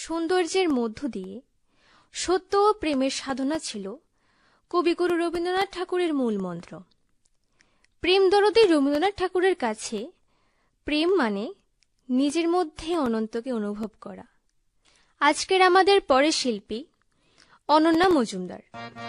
সৌন্দর্যের মধ্য দিয়ে সত্য ও প্রেমের সাধনা ছিল কবিগুরু রবীন্দ্রনাথ ঠাকুরের মূল মন্ত্র। প্রেম দরদী রবীন্দ্রনাথ ঠাকুরের কাছে প্রেম মানে নিজের মধ্যে অনন্তকে অনুভব করা। আজকের আমাদের পরের শিল্পী অনন্যা মজুমদার।